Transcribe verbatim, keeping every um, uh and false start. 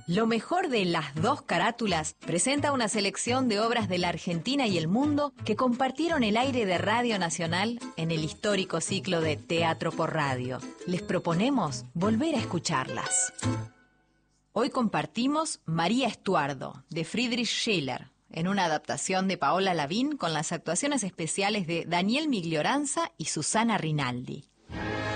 Lo mejor de Las Dos Carátulas presenta una selección de obras de la Argentina y el mundo que compartieron el aire de Radio Nacional en el histórico ciclo de Teatro por Radio. Les proponemos volver a escucharlas. Hoy compartimos María Estuardo, de Friedrich Schiller, en una adaptación de Paola Lavín con las actuaciones especiales de Daniel Miglioranza y Susana Rinaldi.